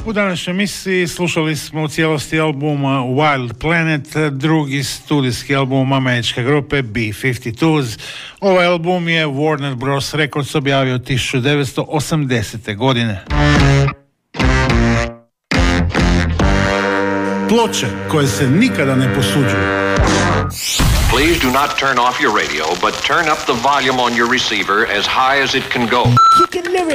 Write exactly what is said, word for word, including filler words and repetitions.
U današnjoj emisiji slušali smo u cijelosti album Wild Planet, drugi studijski album američke grupe B fifty-twos. Ovaj album je Warner Bros. Records objavio tisuću devetsto osamdesete. godine. Ploče koje se nikada ne posuđuju. Please do not turn off your radio, but turn up the volume on your receiver as high as it can go.